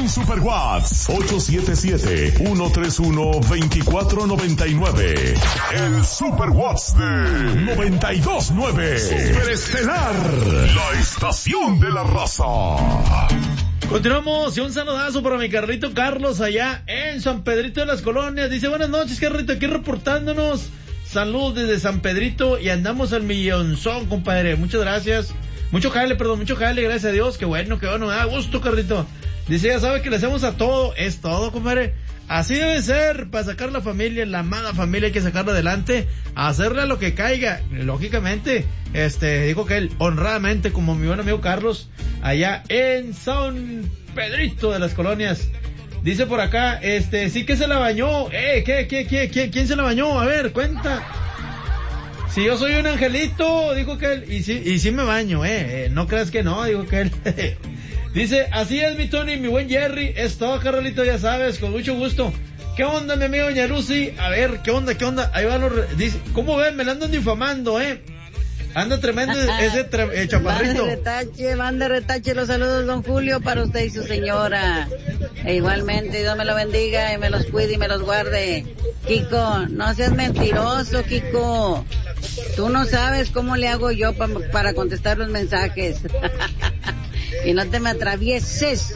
un Super WhatsApp 877-131-2499. El Super WhatsApp de 92.9. Super Estelar, la estación de la raza. Continuamos y un saludazo para mi Carlito Carlos allá en San Pedrito de las Colonias. Dice, buenas noches, Carlito, aquí reportándonos. Saludos desde San Pedrito y andamos al millonzón, compadre. Muchas gracias. Mucho jale, gracias a Dios. Qué bueno, me da gusto, Carlito. Dice, ya sabe que le hacemos a todo. Es todo, compadre. Así debe ser, para sacar la familia, la amada familia, hay que sacarla adelante, hacerle a lo que caiga, lógicamente, dijo que él, honradamente, como mi buen amigo Carlos, allá en San Pedrito de las Colonias. Dice por acá, sí que se la bañó, ¿quién se la bañó? A ver, cuenta. Si yo soy un angelito, dijo que él, y sí me baño, no creas que no, dijo que él. Dice, así es mi Tony, mi buen Jerry, es todo, Carolito, ya sabes, con mucho gusto. ¿Qué onda, mi amigo Doña Lucy? A ver, ¿qué onda? Ahí van dice, ¿cómo ven? Me la andan difamando, Anda tremendo ese chaparrito. Mande retache, los saludos, don Julio, para usted y su señora. E igualmente, Dios me lo bendiga y me los cuide y me los guarde. Kiko, no seas mentiroso, Kiko. Tú no sabes cómo le hago yo para contestar los mensajes. Y no te me atravieses,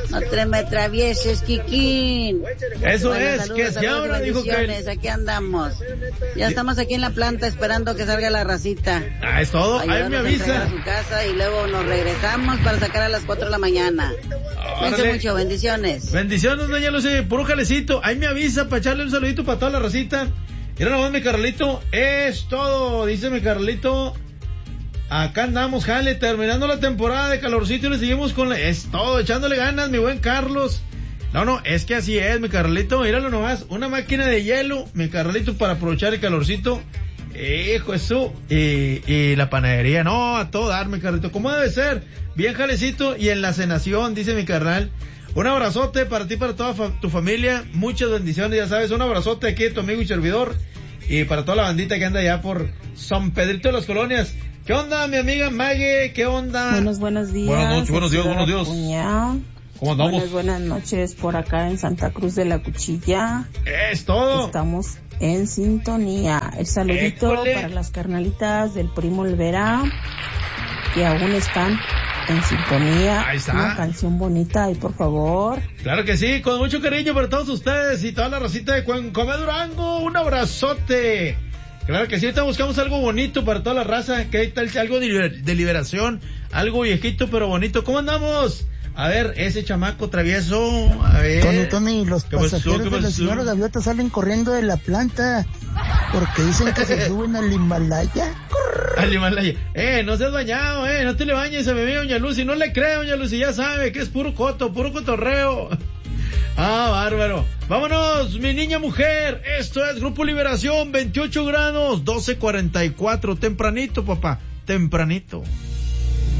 Kikín. Eso bueno, es, saludos, que si ahora dijo que... Aquí andamos. Ya estamos aquí en la planta esperando que salga la racita. Es todo, ahí me avisa. A su casa y luego nos regresamos para sacar a las 4 de la mañana. Cuídense mucho, bendiciones. Bendiciones, doña Lucy, puro jalecito. Ahí me avisa para echarle un saludito para toda la racita. Mira nomás, mi Carlito, es todo, dice mi Carlito. Acá andamos, jale, terminando la temporada de calorcito y le seguimos con es todo, echándole ganas, mi buen Carlos. No, es que así es, mi Carlito, míralo nomás, una máquina de hielo, mi Carlito, para aprovechar el calorcito. Hijo, eso, y la panadería, no, a todo dar, mi Carlito, como debe ser, bien jalecito y en la cenación, dice mi carnal. Un abrazote para ti, para toda tu familia, muchas bendiciones, ya sabes, un abrazote aquí de tu amigo y servidor, y para toda la bandita que anda allá por San Pedrito de las Colonias. ¿Qué onda, mi amiga Mague? ¿Qué onda? Buenos días. Buenos días. ¿Cómo andamos? Buenas noches por acá en Santa Cruz de la Cuchilla. Es todo. Estamos en sintonía. El saludito para las carnalitas del primo Olvera, que aún están en sintonía. Ahí está. Una canción bonita ahí, por favor. Claro que sí, con mucho cariño para todos ustedes y toda la racita de Cuencomé Durango. Un abrazote. Claro que sí, ahorita buscamos algo bonito para toda la raza, que hay tal algo de liberación, algo viejito pero bonito. ¿Cómo andamos? A ver, ese chamaco travieso, a ver. Tony, los pasajeros de la señora Gaviota salen corriendo de la planta porque dicen que se suben al Himalaya. Al Himalaya. No seas bañado, no te le bañes a mi amiga Doña Lucy, no le creo, Doña Lucy, ya sabe que es puro cotorreo. Bárbaro. Vámonos, mi niña mujer. Esto es Grupo Liberación, 28 grados, 12:44. Tempranito, papá. Tempranito.